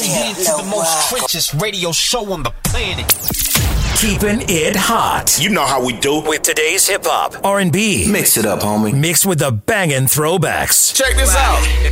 in to the most trenches radio show on the planet. Keeping it hot. You know how we do. With today's hip hop, R&B. Mix it up, homie. Mixed with the banging throwbacks. Check this out.